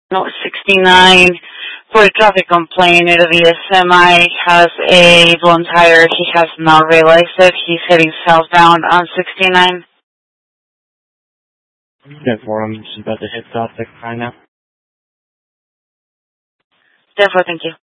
No, 69 for a traffic complaint. The semi has a blown tire. He has not realized it. He's heading southbound on 69. Good for him. She's about to hit stop 6 right now. Therefore, thank you.